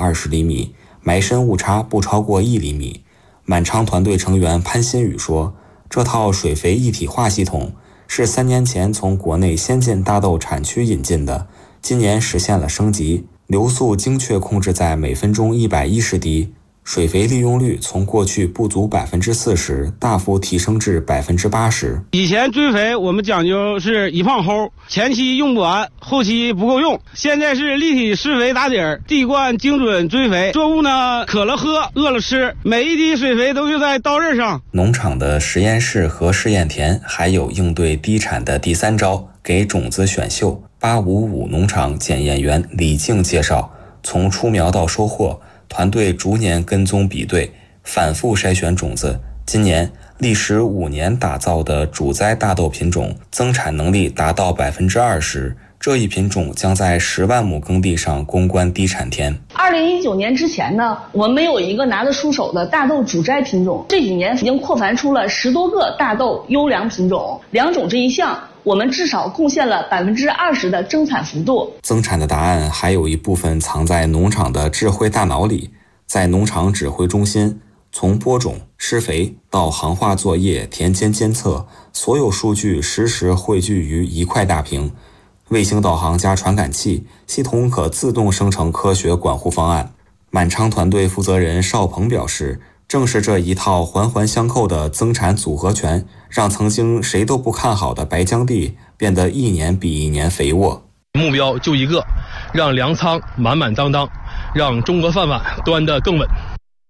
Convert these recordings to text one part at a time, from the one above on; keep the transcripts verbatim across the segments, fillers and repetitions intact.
二十厘米，埋深误差不超过一厘米。满昌团队成员潘新宇说，这套水肥一体化系统是三年前从国内先进大豆产区引进的，今年实现了升级，流速精确控制在每分钟一百一十滴，水肥利用率从过去不足百分之四十大幅提升至百分之八十。 以前追肥我们讲究是一胖齁，前期用不完，后期不够用。现在是立体施肥打底儿，地灌精准追肥，作物呢渴了喝，饿了吃，每一滴水肥都用在刀刃上。 农场的实验室和试验田还有应对低产的第三招，给种子选秀。八五五农场检验员李静介绍，从出苗到收获，团队逐年跟踪比对，反复筛选种子。今年历时五年打造的主栽大豆品种增产能力达到百分之二十，这一品种将在十万亩耕地上攻关低产田。 二零一九年之前呢，我们没有一个拿得出手的大豆主栽品种，这几年已经扩繁出了十多个大豆优良品种，良种这一项，我们至少贡献了百分之二十的增产幅度。 增产的答案还有一部分藏在农场的智慧大脑里，在农场指挥中心，从播种、施肥到行话作业、田间监测，所有数据实时汇聚于一块大屏。卫星导航加传感器，系统可自动生成科学管护方案。满昌团队负责人邵鹏表示，正是这一套环环相扣的增产组合拳，让曾经谁都不看好的白江地变得一年比一年肥沃。 目标就一个，让粮仓满满当当，让中国饭碗端得更稳。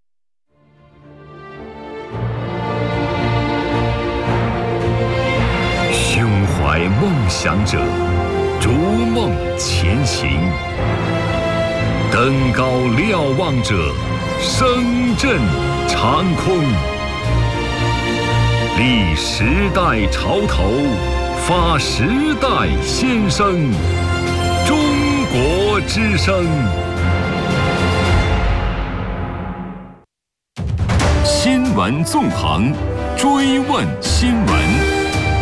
胸怀梦想者，逐梦前行；登高瞭望者，声震长空。立时代潮头，发时代先声。中国之声。新闻纵横，追问新闻。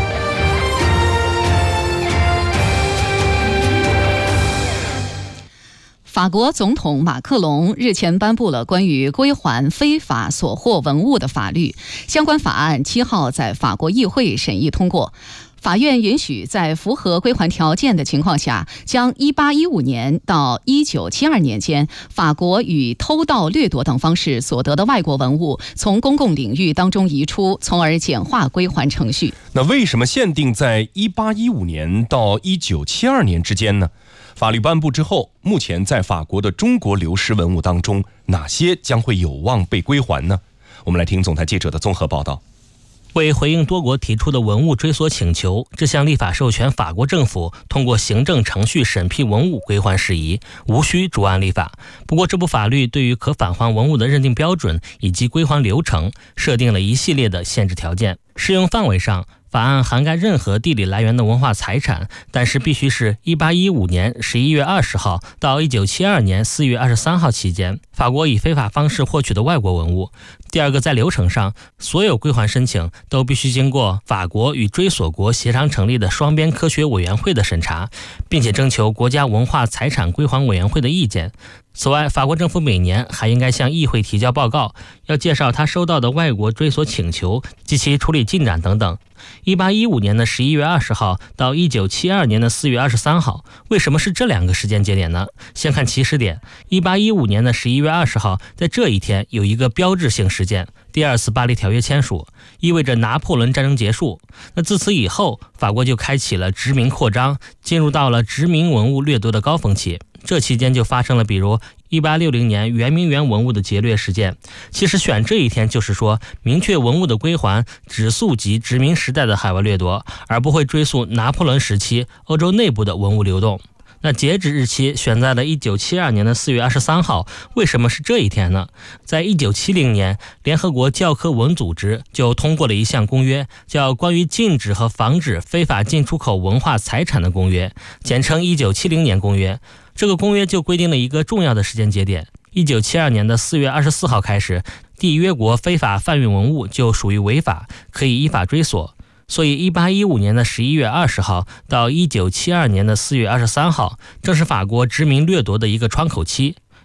法国总统马克龙日前颁布了关于归还非法所获文物的法律，相关法案七号在法国议会审议通过。法院允许在符合归还条件的情况下，将一八一五年到一九七二年间法国以偷盗、掠夺等方式所得的外国文物从公共领域当中移出，从而简化归还程序。 那为什么限定在一八一五年到一九七二年之间呢？法律颁布之后，目前在法国的中国流失文物当中，哪些将会有望被归还呢？我们来听总台记者的综合报道。 为回应多国提出的文物追索请求，这项立法授权法国政府通过行政程序审批文物归还事宜，无需逐案立法。不过，这部法律对于可返还文物的认定标准以及归还流程设定了一系列的限制条件。适用范围上，法案涵盖任何地理来源的文化财产，但是必须是一八一五年十一月二十号到一九七二年四月二十三号期间法国以非法方式获取的外国文物。第二个，在流程上，所有归还申请都必须经过法国与追索国协商成立的双边科学委员会的审查，并且征求国家文化财产归还委员会的意见。此外，法国政府每年还应该向议会提交报告，要介绍他收到的外国追索请求及其处理进展等等。一八一五年的十一月二十号到一九七二年的四月二十三号，为什么是这两个时间节点呢？先看起始点，一八一五年的十一月二十号，在这一天有一个标志性事件，第二次巴黎条约签署，意味着拿破仑战争结束。那自此以后，法国就开启了殖民扩张，进入到了殖民文物掠夺的高峰期。这期间就发生了比如一八六零年圆明园文物的劫掠事件。其实选这一天就是说，明确文物的归还只溯及殖民时代的海外掠夺，而不会追溯拿破仑时期欧洲内部的文物流动。那截止日期选在了一九七二年的四月二十三号，为什么是这一天呢？在一九七零年，联合国教科文组织就通过了一项公约，叫《关于禁止和防止非法进出口文化财产的公约》，简称一九七零年公约。这个公约就规定了一个重要的时间节点，一九七二年的四月二十四号开始，缔约国非法贩运文物就属于违法，可以依法追索。所以一八一五年的十一月二十号到一九七二年的四月二十三号，正是法国殖民掠夺的一个窗口期。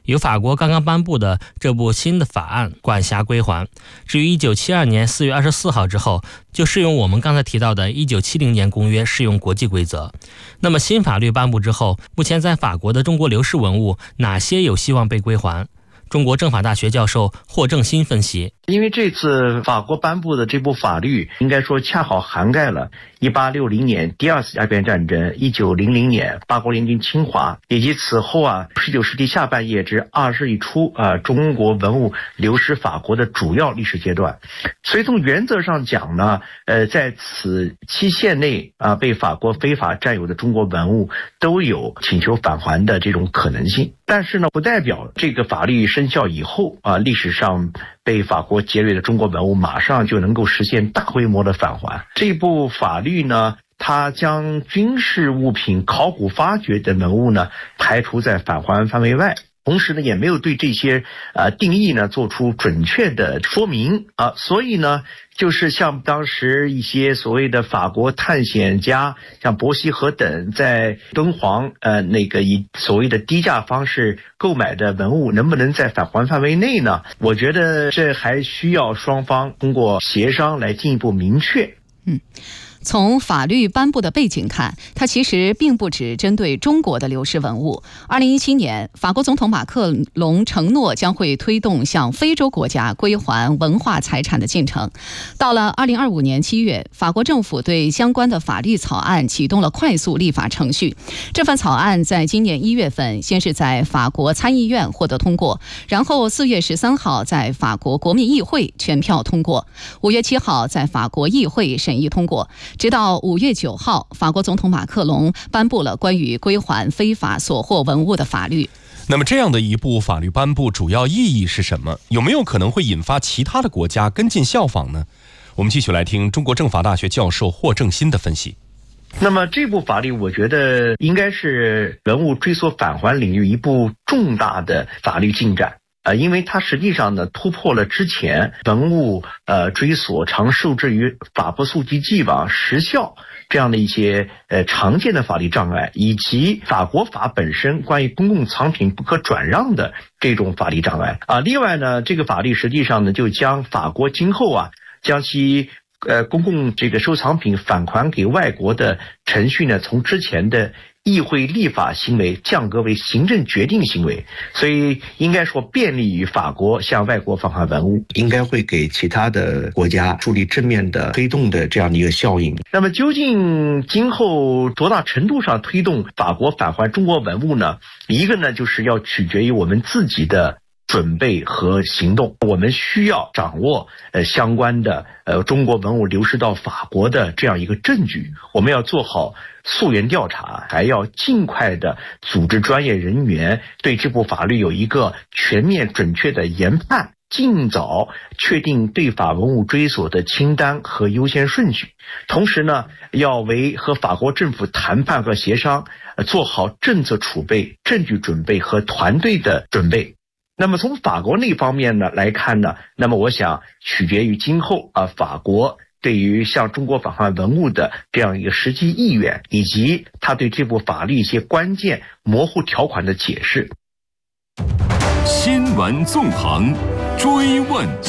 由法国刚刚颁布的这部新的法案管辖归还。至于一九七二年四月二十四号之后，就适用我们刚才提到的一九七零年公约适用国际规则。那么新法律颁布之后，目前在法国的中国流失文物哪些有希望被归还？中国政法大学教授霍正新分析， 因为这次法国颁布的这部法律，应该说恰好涵盖了一八六零年第二次鸦片战争、一九零零年八国联军侵华，以及此后啊十九世纪下半叶至二十世纪初啊中国文物流失法国的主要历史阶段。所以从原则上讲呢，呃，在此期限内啊被法国非法占有的中国文物都有请求返还的这种可能性。但是呢，不代表这个法律生效以后啊，历史上被法国劫掠的中国文物马上就能够实现大规模的返还。这部法律呢，它将军事物品、考古发掘的文物呢排除在返还范围外。同时呢，也没有对这些呃定义呢做出准确的说明啊，所以呢，就是像当时一些所谓的法国探险家，像伯希和等，在敦煌呃那个以所谓的低价方式购买的文物，能不能在返还范围内呢？我觉得这还需要双方通过协商来进一步明确。 嗯。从法律颁布的背景看，它其实并不只针对中国的流失文物。二零一七年，法国总统马克龙承诺将会推动向非洲国家归还文化财产的进程。到了二零二五年七月，法国政府对相关的法律草案启动了快速立法程序。这份草案在今年一月份先是在法国参议院获得通过，然后四月十三号在法国国民议会全票通过，五月七号在法国议会审议通过。直到五月九号，法国总统马克龙颁布了关于归还非法所获文物的法律。 那么这样的一部法律颁布主要意义是什么？有没有可能会引发其他的国家跟进效仿呢？我们继续来听中国政法大学教授霍正新的分析。 那么这部法律我觉得应该是文物追索返还领域一部重大的法律进展。呃，因为它实际上呢突破了之前文物呃追索常受制于法不溯及既往时效这样的一些呃常见的法律障碍，以及法国法本身关于公共藏品不可转让的这种法律障碍啊。另外呢，这个法律实际上呢就将法国今后啊将其呃公共这个收藏品返还给外国的程序呢，从之前的议会立法行为降格为行政决定行为，所以应该说便利于法国向外国返还文物，应该会给其他的国家树立正面的推动的这样的一个效应。那么究竟今后多大程度上推动法国返还中国文物呢？一个呢就是要取决于我们自己的准备和行动，我们需要掌握呃相关的呃中国文物流失到法国的这样一个证据，我们要做好溯源调查，还要尽快的组织专业人员对这部法律有一个全面准确的研判，尽早确定对法文物追索的清单和优先顺序。同时呢，要为和法国政府谈判和协商做好政策储备、证据准备和团队的准备。那么从法国那方面呢来看呢，那么我想取决于今后啊法国对于向中国返还文物的这样一个实际意愿，以及他对这部法律一些关键模糊条款的解释。 新闻纵横，追问